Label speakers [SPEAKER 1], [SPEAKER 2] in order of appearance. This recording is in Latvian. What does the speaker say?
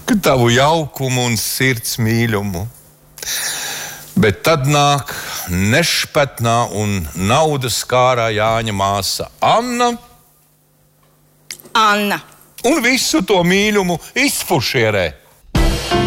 [SPEAKER 1] tavu jaukumu un sirds mīļumu. Bet tad nāk nešpatnā un naudas kārā Jāņa māsa Anna.
[SPEAKER 2] Anna.
[SPEAKER 1] Un visu to mīļumu izfušierē.